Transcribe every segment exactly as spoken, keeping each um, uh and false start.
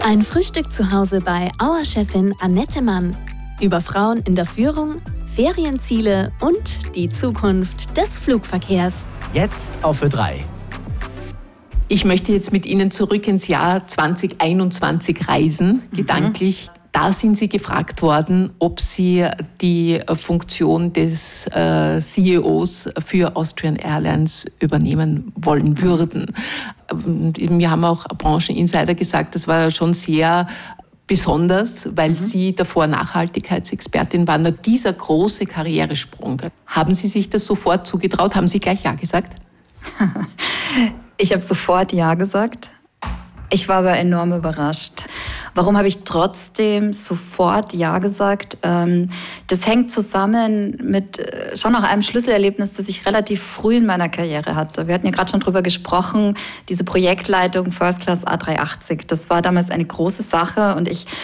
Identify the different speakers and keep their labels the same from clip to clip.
Speaker 1: Ein Frühstück zu Hause bei Auer-Chefin Annette Mann. Über Frauen in der Führung, Ferienziele und die Zukunft des Flugverkehrs.
Speaker 2: Jetzt auf Ö drei.
Speaker 3: Ich möchte jetzt mit Ihnen zurück ins Jahr zwanzig einundzwanzig reisen, mhm. gedanklich. Da sind Sie gefragt worden, ob Sie die Funktion des äh, C E Os für Austrian Airlines übernehmen wollen würden. Mir haben auch Brancheninsider gesagt, das war schon sehr besonders, weil mhm. Sie davor Nachhaltigkeitsexpertin waren. Und dieser große Karrieresprung, haben Sie sich das sofort zugetraut? Haben Sie gleich Ja gesagt?
Speaker 4: Ich habe sofort Ja gesagt. Ich war aber enorm überrascht. Warum habe ich trotzdem sofort Ja gesagt? Das hängt zusammen mit schon auch einem Schlüsselerlebnis, das ich relativ früh in meiner Karriere hatte. Wir hatten ja gerade schon drüber gesprochen, diese Projektleitung First Class A dreihundertachtzig. Das war damals eine große Sache und ich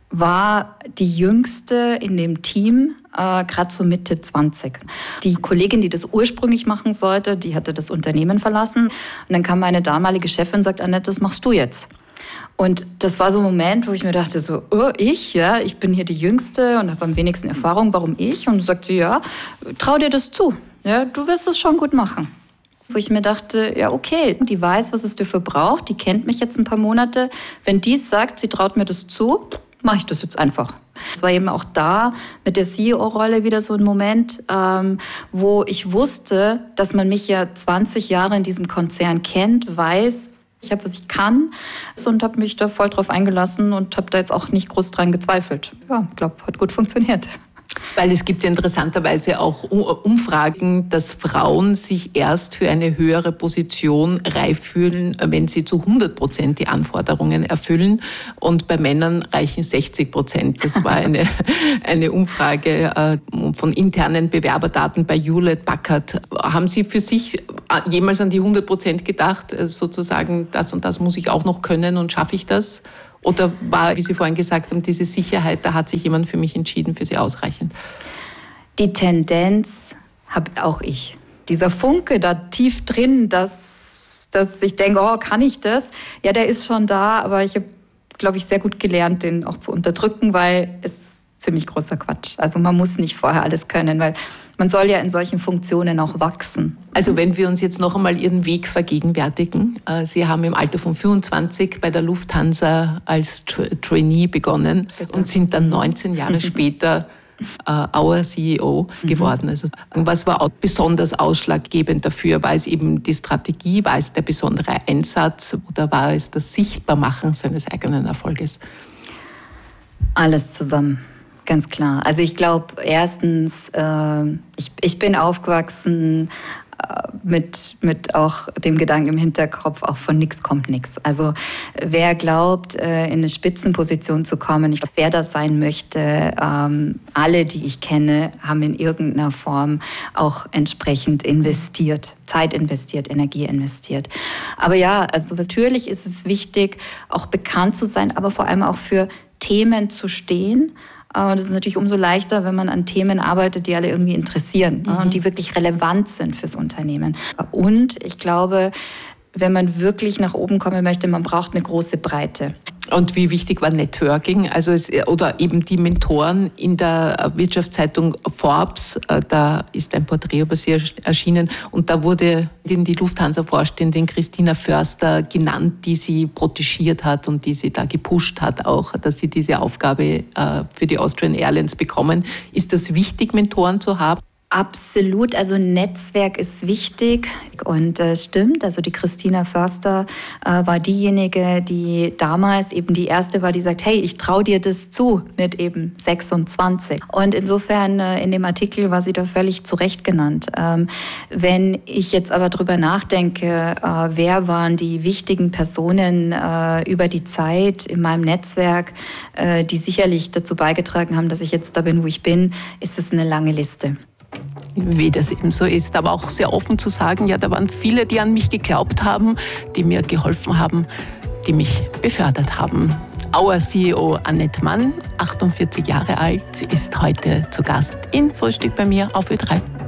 Speaker 4: war die Jüngste in dem Team, äh, gerade so Mitte zwanzig. Die Kollegin, die das ursprünglich machen sollte, die hatte das Unternehmen verlassen. Und dann kam meine damalige Chefin und sagt, Annette, das machst du jetzt. Und das war so ein Moment, wo ich mir dachte, so, oh, ich, ja, ich bin hier die Jüngste und habe am wenigsten Erfahrung, warum ich? Und sagt sie, ja, trau dir das zu, ja, du wirst es schon gut machen. Wo ich mir dachte, ja okay, die weiß, was es dafür braucht, die kennt mich jetzt ein paar Monate. Wenn die sagt, sie traut mir das zu, mache ich das jetzt einfach. Es war eben auch da mit der C E O-Rolle wieder so ein Moment, ähm, wo ich wusste, dass man mich ja zwanzig Jahre in diesem Konzern kennt, weiß, ich habe, was ich kann und habe mich da voll drauf eingelassen und habe da jetzt auch nicht groß dran gezweifelt. Ja, ich glaube, hat gut funktioniert.
Speaker 3: Weil es gibt ja interessanterweise auch Umfragen, dass Frauen sich erst für eine höhere Position reif fühlen, wenn sie zu hundert Prozent die Anforderungen erfüllen. Und bei Männern reichen sechzig Prozent. Das war eine, eine Umfrage von internen Bewerberdaten bei Hewlett Packard. Haben Sie für sich jemals an die hundert Prozent gedacht, sozusagen, das und das muss ich auch noch können und schaffe ich das? Oder war, wie Sie vorhin gesagt haben, diese Sicherheit, da hat sich jemand für mich entschieden, für Sie ausreichend?
Speaker 4: Die Tendenz habe auch ich. Dieser Funke da tief drin, dass, dass ich denke, oh, kann ich das? Ja, der ist schon da, aber ich habe, glaube ich, sehr gut gelernt, den auch zu unterdrücken, weil es ziemlich großer Quatsch. Also man muss nicht vorher alles können, weil man soll ja in solchen Funktionen auch wachsen.
Speaker 3: Also wenn wir uns jetzt noch einmal Ihren Weg vergegenwärtigen. Sie haben im Alter von fünfundzwanzig bei der Lufthansa als Tra- Trainee begonnen Bitte. Und sind dann neunzehn Jahre später äh, Auer C E O geworden. Also was war auch besonders ausschlaggebend dafür? War es eben die Strategie, war es der besondere Einsatz oder war es das Sichtbarmachen seines eigenen Erfolges?
Speaker 4: Alles zusammen. Ganz klar. Also ich glaube, erstens, äh, ich, ich bin aufgewachsen äh, mit, mit auch dem Gedanken im Hinterkopf, auch von nichts kommt nichts. Also wer glaubt, äh, in eine Spitzenposition zu kommen, ich glaube, wer das sein möchte, ähm, alle, die ich kenne, haben in irgendeiner Form auch entsprechend investiert. Zeit investiert, Energie investiert. Aber ja, also natürlich ist es wichtig, auch bekannt zu sein, aber vor allem auch für Themen zu stehen. Und das ist natürlich umso leichter, wenn man an Themen arbeitet, die alle irgendwie interessieren, mhm. und die wirklich relevant sind fürs Unternehmen. Und ich glaube, wenn man wirklich nach oben kommen möchte, man braucht eine große Breite.
Speaker 3: Und wie wichtig war Networking? Also es, oder eben die Mentoren in der Wirtschaftszeitung Forbes, da ist ein Porträt über Sie erschienen und da wurde die Lufthansa-Vorständin Christina Förster genannt, die sie protegiert hat und die sie da gepusht hat auch, dass sie diese Aufgabe für die Austrian Airlines bekommen. Ist das wichtig, Mentoren zu haben?
Speaker 4: Absolut, also Netzwerk ist wichtig und es äh, stimmt, also die Christina Förster äh, war diejenige, die damals eben die erste war, die sagt, hey, ich traue dir das zu mit eben sechsundzwanzig. Und insofern äh, in dem Artikel war sie da völlig zu Recht genannt. Ähm, wenn ich jetzt aber drüber nachdenke, äh, wer waren die wichtigen Personen äh, über die Zeit in meinem Netzwerk, äh, die sicherlich dazu beigetragen haben, dass ich jetzt da bin, wo ich bin, ist es eine lange Liste.
Speaker 3: Wie das eben so ist, aber auch sehr offen zu sagen, ja, da waren viele, die an mich geglaubt haben, die mir geholfen haben, die mich befördert haben. Auer C E O Annette Mann, achtundvierzig Jahre alt, ist heute zu Gast in Frühstück bei mir auf Ö drei.